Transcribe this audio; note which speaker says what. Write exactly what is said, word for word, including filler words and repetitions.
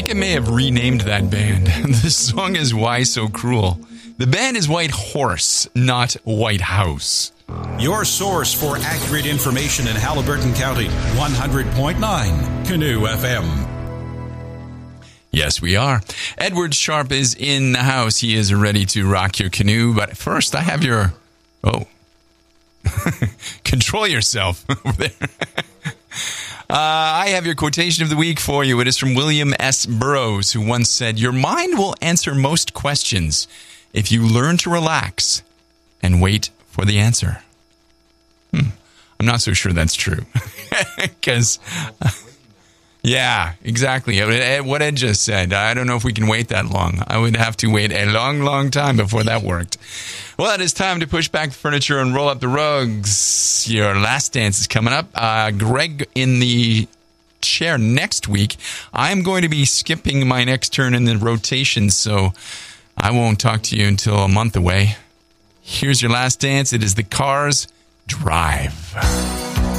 Speaker 1: think I may have renamed that band. The song is Why So Cruel. The band is White Horse, not White House.
Speaker 2: Your source for accurate information in Haliburton County, one hundred point nine Canoe F M.
Speaker 1: Yes, we are. Edward Sharp is in the house. He is ready to rock your canoe. But first, I have your... Oh. Control yourself over there. uh, I have your quotation of the week for you. It is from William S. Burroughs, who once said, "Your mind will answer most questions if you learn to relax and wait for the answer." Hmm. I'm not so sure that's true. Because... Uh, Yeah, exactly. What Ed just said. I don't know if we can wait that long. I would have to wait a long, long time before that worked. Well, it is time to push back the furniture and roll up the rugs. Your last dance is coming up. Uh, Greg in the chair next week. I'm going to be skipping my next turn in the rotation, so I won't talk to you until a month away. Here's your last dance. It is The Cars Drive.